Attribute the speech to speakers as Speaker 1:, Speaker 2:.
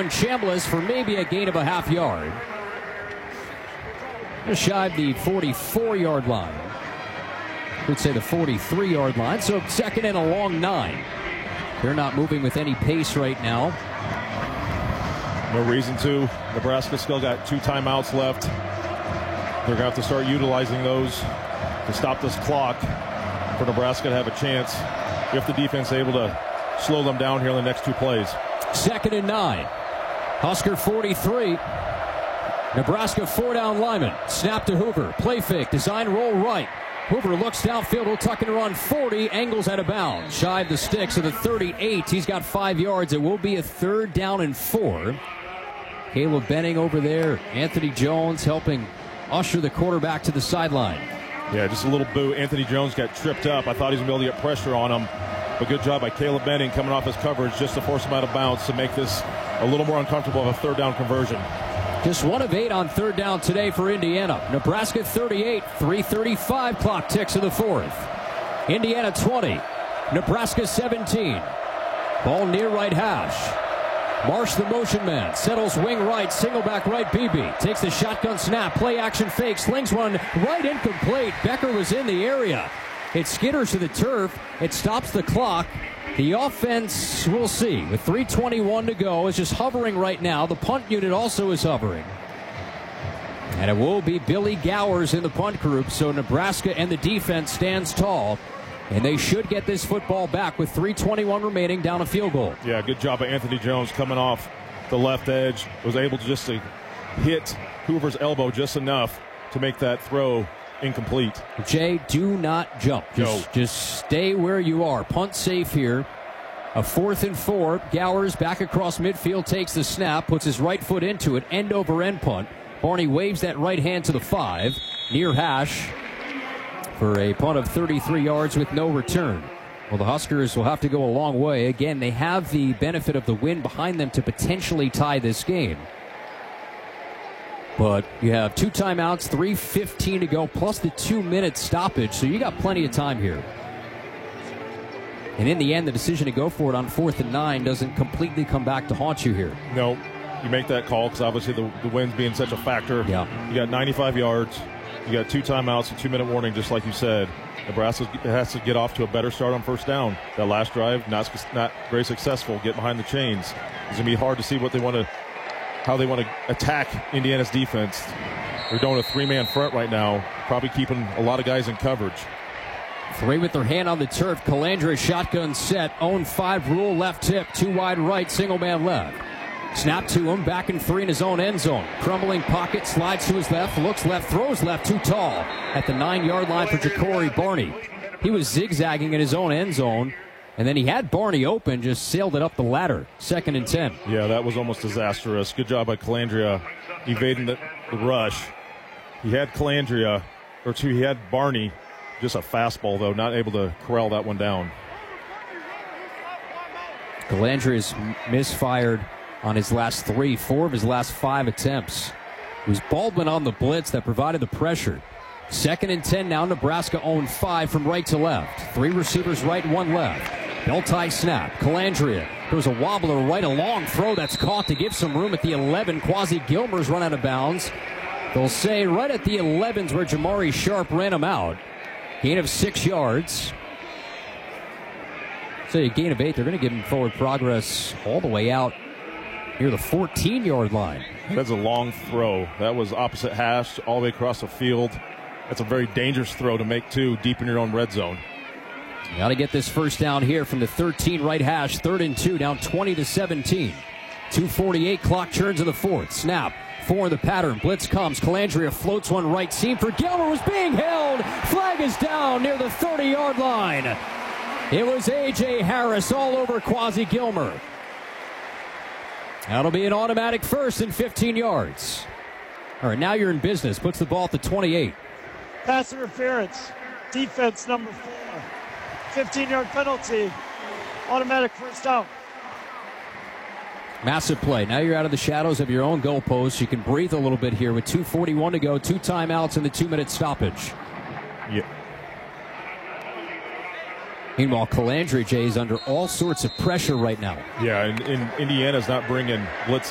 Speaker 1: Owen Chambliss for maybe a gain of a half yard. Just shy of the 44-yard line. Could say the 43-yard line. So second and a long 9. They're not moving with any pace right now.
Speaker 2: No reason to. Nebraska still got 2 timeouts left. They're going to have to start utilizing those to stop this clock for Nebraska to have a chance if the defense is able to slow them down here in the next 2 plays.
Speaker 1: Second and 9. Husker 43. Nebraska 4-down lineman. Snap to Hoover. Play fake. Design roll right. Hoover looks downfield. He'll tuck and run 40. Angles out of bounds. Shy of the sticks of the 38. He's got 5 yards. It will be a 3rd down and 4. Caleb Benning over there. Anthony Jones helping usher the quarterback to the sideline.
Speaker 2: Yeah, just a little boo. Anthony Jones got tripped up. I thought he was going to be able to get pressure on him. But good job by Caleb Benning coming off his coverage just to force him out of bounds to make this a little more uncomfortable of a 3rd down conversion.
Speaker 1: Just 1 of 8 on 3rd down today for Indiana. Nebraska 38, 3:35 clock ticks of the 4th. Indiana 20, Nebraska 17. Ball near right hash. Marsh, the motion man, settles wing right, single back right. Beebe takes the shotgun snap, play action fake, slings one right incomplete. Becker was in the area. It skitters to the turf. It stops the clock. The offense, we'll see. With 3:21 to go, is just hovering right now. The punt unit also is hovering. And it will be Billy Gowers in the punt group, so Nebraska and the defense stands tall. And they should get this football back with 3:21 remaining, down a field goal.
Speaker 2: Yeah, good job by Anthony Jones coming off the left edge. Was able to just hit Hoover's elbow just enough to make that throw incomplete.
Speaker 1: Jay, do not jump. Just stay where you are. Punt safe here. A 4th and 4. Gowers back across midfield, takes the snap, puts his right foot into it. End over end punt. Barney waves that right hand to the 5. Near hash for a punt of 33 yards with no return. Well, the Huskers will have to go a long way. Again, they have the benefit of the win behind them to potentially tie this game. But you have 2 timeouts, 3:15 to go, plus the 2-minute stoppage, so you got plenty of time here. And in the end, the decision to go for it on 4th and 9 doesn't completely come back to haunt you here.
Speaker 2: No, you make that call because obviously the wind's being such a factor.
Speaker 1: Yeah.
Speaker 2: You got 95 yards. You got 2 timeouts and 2-minute warning, just like you said. Nebraska has to get off to a better start on 1st down. That last drive, not very successful. Get behind the chains. It's going to be hard to see how they want to attack Indiana's defense. They're doing a 3-man front right now, probably keeping a lot of guys in coverage.
Speaker 1: 3 with their hand on the turf. Calandra shotgun set. Own 5 rule left tip. 2 wide right. Single man left. Snap to him. Back in 3 in his own end zone. Crumbling pocket. Slides to his left. Looks left. Throws left. Too tall. At the 9-yard line for Ja'Cory Barney. He was zigzagging in his own end zone. And then he had Barney open, just sailed it up the ladder. 2nd and 10.
Speaker 2: Yeah, that was almost disastrous. Good job by Calandria evading the rush. He had he had Barney, just a fastball, though, not able to corral that one down.
Speaker 1: Calandria's misfired on his last 3, 4 of his last 5 attempts. It was Baldwin on the blitz that provided the pressure. 2nd and 10 now. Nebraska owned 5 from right to left. 3 receivers right, 1 left. Belt tie snap. Calandria. There was a wobbler right, a long throw that's caught to give some room at the 11. Quasi Gilmer's run out of bounds. They'll say right at the 11s where Jamari Sharp ran him out. Gain of 6 yards. So a gain of 8. They're going to give him forward progress all the way out near the 14-yard line.
Speaker 2: That's a long throw. That was opposite hash all the way across the field. That's a very dangerous throw to make, too, deep in your own red zone.
Speaker 1: You got to get this 1st down here from the 13 right hash. 3rd and 2, down 20-17. 2:48 clock churns in the 4th. Snap. 4 in the pattern. Blitz comes. Calandria floats one right seam for Gilmer. Was being held. Flag is down near the 30-yard line. It was A.J. Harris all over Quasi Gilmer. That'll be an automatic 1st and 15 yards. All right, now you're in business. Puts the ball at the 28.
Speaker 3: Pass interference. Defense number 4. 15-yard penalty. Automatic 1st down.
Speaker 1: Massive play. Now you're out of the shadows of your own goalpost. You can breathe a little bit here with 2:41 to go. 2 timeouts and the 2-minute stoppage.
Speaker 2: Yeah.
Speaker 1: Meanwhile, Calandria, Jay, is under all sorts of pressure right now.
Speaker 2: Yeah, and Indiana's not bringing blitz